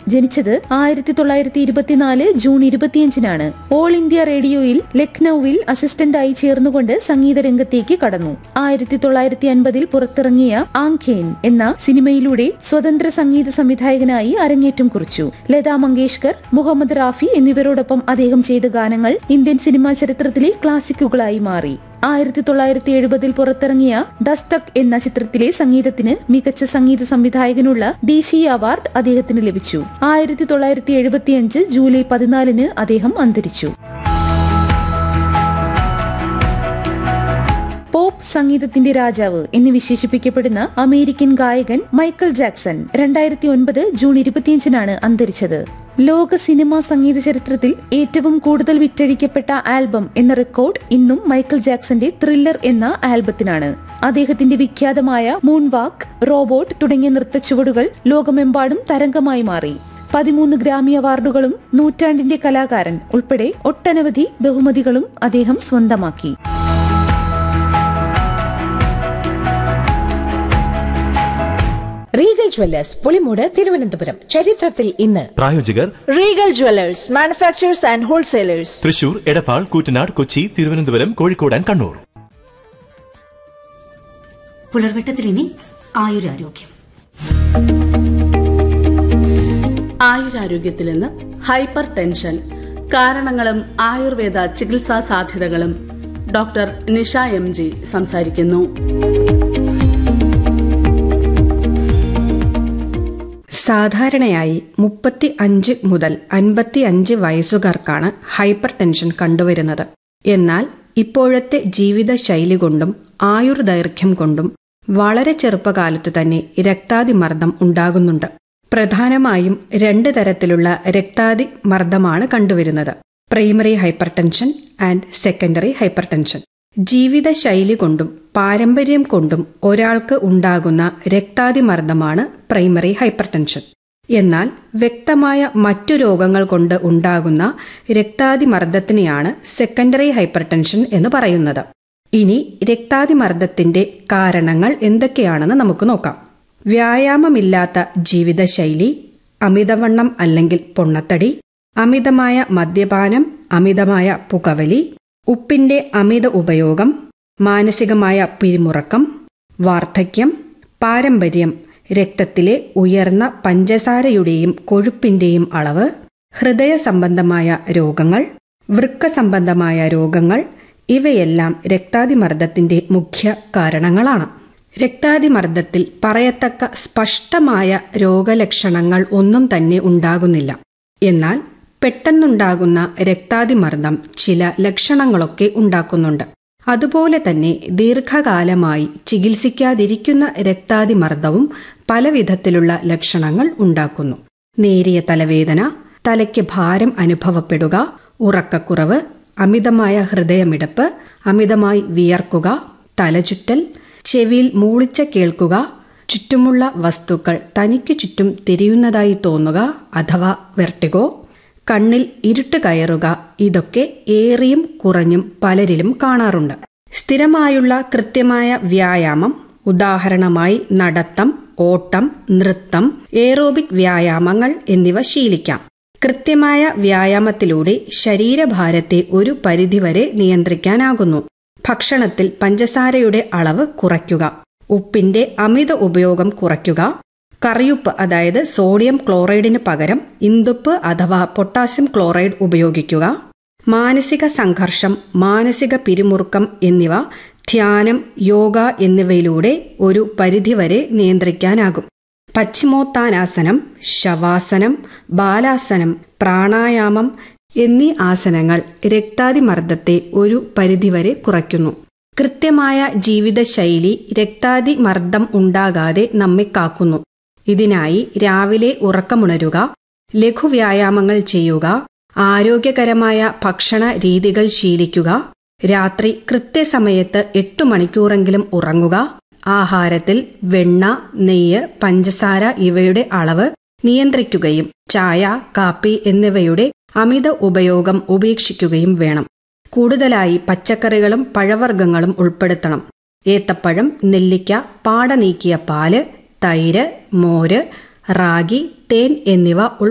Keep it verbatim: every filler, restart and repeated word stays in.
ജനിച്ചത് ആയിരത്തി തൊള്ളായിരത്തി ഇരുപത്തിനാല് ജൂൺ ഇരുപത്തിയഞ്ചിനാണ്. ഓൾ ഇന്ത്യ റേഡിയോയിൽ ലക്നൌവിൽ അസിസ്റ്റന്റായി ചേർന്നുകൊണ്ട് സംഗീത രംഗത്തേക്ക് കടന്നു. ആയിരത്തി തൊള്ളായിരത്തി അൻപതിൽ പുറത്തിറങ്ങിയ ആംഖേൻ എന്ന സിനിമയിലൂടെ സ്വതന്ത്ര സംഗീത സംവിധായകനായി അരങ്ങേറ്റം കുറിച്ചു. ലതാ മങ്കേഷ്കർ, മുഹമ്മദ് റാഫി എന്നിവരോടൊപ്പം അദ്ദേഹം ചെയ്ത ഗാനങ്ങൾ ഇന്ത്യൻ സിനിമാ ചരിത്രത്തിലെ ക്ലാസിക്കുകളായി മാറി. ആയിരത്തി തൊള്ളായിരത്തി എഴുപതിൽ പുറത്തിറങ്ങിയ ദസ്തക് എന്ന ചിത്രത്തിലെ സംഗീതത്തിന് മികച്ച സംഗീത സംവിധായകനുള്ള ദേശീയ അവാർഡ് അദ്ദേഹത്തിന് ലഭിച്ചു. ആയിരത്തി തൊള്ളായിരത്തി എഴുപത്തിയഞ്ച് ജൂലൈ പതിനാലിന് അദ്ദേഹം അന്തരിച്ചു. പോപ്പ് സംഗീതത്തിന്റെ രാജാവ് എന്ന് വിശേഷിപ്പിക്കപ്പെടുന്ന അമേരിക്കൻ ഗായകൻ മൈക്കൽ ജാക്സൺ രണ്ടായിരത്തി ഒൻപത് ജൂൺ ഇരുപത്തിയഞ്ചിനാണ് അന്തരിച്ചത്. ലോക സിനിമാ സംഗീത ചരിത്രത്തിൽ ഏറ്റവും കൂടുതൽ വിറ്റഴിക്കപ്പെട്ട ആൽബം എന്ന റെക്കോർഡ് ഇന്നും മൈക്കൽ ജാക്സന്റെ ത്രില്ലർ എന്ന ആൽബത്തിനാണ്. അദ്ദേഹത്തിന്റെ വിഖ്യാതമായ മൂൺ വാക്ക്, റോബോട്ട് തുടങ്ങിയ നൃത്തച്ചുവടുകൾ ലോകമെമ്പാടും തരംഗമായി മാറി. പതിമൂന്ന് ഗ്രാമി അവാർഡുകളും നൂറ്റാണ്ടിന്റെ കലാകാരൻ ഉൾപ്പെടെ ഒട്ടനവധി ബഹുമതികളും അദ്ദേഹം സ്വന്തമാക്കി. Regal Jewellers Pulimoodu Thiruvananthapuram. ചരിത്രത്തിൽ ഇന്ന്. പ്രായോജകർ Regal Jewellers, manufacturers and wholesalers, Thrissur, Edappal, Koottanad, Kochi, Thiruvananthapuram, Kozhikode and Kannur. പുലർവെട്ടത്തിൽ ഇനി ആയുരാരോഗ്യം. ആയുരാരോഗ്യത്തിൽ നിന്ന് ഹൈപ്പർ ടെൻഷൻ, കാരണങ്ങളും ആയുർവേദ ചികിത്സാ സാധ്യതകളും ഡോക്ടർ നിഷ എം ജി സംസാരിക്കുന്നു. സാധാരണയായി മുപ്പത്തി അഞ്ച് മുതൽ അൻപത്തി അഞ്ച് വയസ്സുകാർക്കാണ് ഹൈപ്പർ ടെൻഷൻ കണ്ടുവരുന്നത്. എന്നാൽ ഇപ്പോഴത്തെ ജീവിതശൈലി കൊണ്ടും ആയുർദൈർഘ്യം കൊണ്ടും വളരെ ചെറുപ്പകാലത്തു തന്നെ രക്താതിമർദ്ദം ഉണ്ടാകുന്നുണ്ട്. പ്രധാനമായും രണ്ട് തരത്തിലുള്ള രക്താതിമർദ്ദമാണ് കണ്ടുവരുന്നത്: primary hyper tension and secondary hyper tension. ജീവിതശൈലി കൊണ്ടും പാരമ്പര്യം കൊണ്ടും ഒരാൾക്ക് ഉണ്ടാകുന്ന രക്താതിമർദ്ദമാണ് പ്രൈമറി ഹൈപ്പർ ടെൻഷൻ. എന്നാൽ വ്യക്തമായ മറ്റു രോഗങ്ങൾ കൊണ്ട് ഉണ്ടാകുന്ന രക്താതിമർദ്ദത്തിനെയാണ് സെക്കൻഡറി ഹൈപ്പർ ടെൻഷൻ എന്ന് പറയുന്നത്. ഇനി രക്താതിമർദ്ദത്തിന്റെ കാരണങ്ങൾ എന്തൊക്കെയാണെന്ന് നമുക്ക് നോക്കാം. വ്യായാമമില്ലാത്ത ജീവിതശൈലി, അമിതവണ്ണം അല്ലെങ്കിൽ പൊണ്ണത്തടി, അമിതമായ മദ്യപാനം, അമിതമായ പുകവലി, ഉപ്പിന്റെ അമിത ഉപയോഗം, മാനസികമായ പിരിമുറക്കം, വാർദ്ധക്യം, പാരമ്പര്യം, രക്തത്തിലെ ഉയർന്ന പഞ്ചസാരയുടെയും കൊഴുപ്പിന്റെയും അളവ്, ഹൃദയ സംബന്ധമായ രോഗങ്ങൾ, വൃക്ക സംബന്ധമായ രോഗങ്ങൾ ഇവയെല്ലാം രക്താതിമർദ്ദത്തിന്റെ മുഖ്യ കാരണങ്ങളാണ്. രക്താതിമർദ്ദത്തിൽ പറയത്തക്ക സ്പഷ്ടമായ രോഗലക്ഷണങ്ങൾ ഒന്നും തന്നെ ഉണ്ടാകുന്നില്ല. എന്നാൽ പെട്ടെന്നുണ്ടാകുന്ന രക്താതിമർദ്ദം ചില ലക്ഷണങ്ങളൊക്കെ ഉണ്ടാക്കുന്നുണ്ട്. അതുപോലെ തന്നെ ദീർഘകാലമായി ചികിത്സിക്കാതിരിക്കുന്ന രക്താതിമർദ്ദവും പലവിധത്തിലുള്ള ലക്ഷണങ്ങൾ ഉണ്ടാക്കുന്നു. നേരിയ തലവേദന, തലയ്ക്ക് ഭാരം അനുഭവപ്പെടുക, ഉറക്കക്കുറവ്, അമിതമായ ഹൃദയമിടിപ്പ്, അമിതമായി വിയർക്കുക, തലചുറ്റൽ, ചെവിയിൽ മൂളിച്ച കേൾക്കുക, ചുറ്റുമുള്ള വസ്തുക്കൾ തനിക്ക് ചുറ്റും തിരിയുന്നതായി തോന്നുക അഥവാ വെർട്ടിഗോ, കണ്ണിൽ ഇരുട്ട് കയറുക, ഇതൊക്കെ ഏറിയും കുറഞ്ഞും പലരിലും കാണാറുണ്ട്. സ്ഥിരമായുള്ള കൃത്യമായ വ്യായാമം, ഉദാഹരണമായി നടത്തം, ഓട്ടം, നൃത്തം, എയറോബിക് വ്യായാമങ്ങൾ എന്നിവ ശീലിക്കാം. കൃത്യമായ വ്യായാമത്തിലൂടെ ശരീരഭാരത്തെ ഒരു പരിധിവരെ നിയന്ത്രിക്കാനാകുന്നു. ഭക്ഷണത്തിൽ പഞ്ചസാരയുടെ അളവ് കുറയ്ക്കുക, ഉപ്പിന്റെ അമിത ഉപയോഗം കുറയ്ക്കുക, കറിയുപ്പ് അതായത് സോഡിയം ക്ലോറൈഡിന് പകരം ഇന്ദുപ്പ് അഥവാ പൊട്ടാസ്യം ക്ലോറൈഡ് ഉപയോഗിക്കുക, മാനസിക സംഘർഷം, മാനസിക പിരിമുറുക്കം എന്നിവ ധ്യാനം, യോഗ എന്നിവയിലൂടെ ഒരു പരിധിവരെ നിയന്ത്രിക്കാനാകും. പശ്ചിമോത്താനാസനം, ശവാസനം, ബാലാസനം, പ്രാണായാമം എന്നീ ആസനങ്ങൾ രക്താതിമർദ്ദത്തെ ഒരു പരിധിവരെ കുറയ്ക്കുന്നു. കൃത്യമായ ജീവിതശൈലി രക്താതിമർദ്ദം ഉണ്ടാകാതെ നമ്മെ കാക്കുന്നു. ഇതിനായി രാവിലെ ഉറക്കമുണരുക, ലഘുവ്യായാമങ്ങൾ ചെയ്യുക, ആരോഗ്യകരമായ ഭക്ഷണ രീതികൾ ശീലിക്കുക, രാത്രി കൃത്യസമയത്ത് എട്ടു മണിക്കൂറെങ്കിലും ഉറങ്ങുക, ആഹാരത്തിൽ വെണ്ണ, നെയ്യ്, പഞ്ചസാര ഇവയുടെ അളവ് നിയന്ത്രിക്കുകയും ചായ, കാപ്പി എന്നിവയുടെ അമിത ഉപയോഗം ഉപേക്ഷിക്കുകയും വേണം. കൂടുതലായി പച്ചക്കറികളും പഴവർഗ്ഗങ്ങളും ഉൾപ്പെടുത്തണം. ഏത്തപ്പഴം, നെല്ലിക്ക, പാട നീക്കിയ പാല്, തൈര്, മോര്, റാഗി, തേൻ എന്നിവ